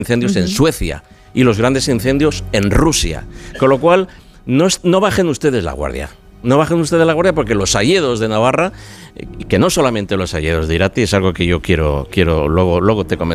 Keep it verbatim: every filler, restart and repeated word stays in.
incendios uh-huh. en Suecia y los grandes incendios en Rusia. Con lo cual, no, no bajen ustedes la guardia. No bajen ustedes la guardia porque los hayedos de Navarra, y que no solamente los hayedos de Irati, es algo que yo quiero, quiero luego, luego te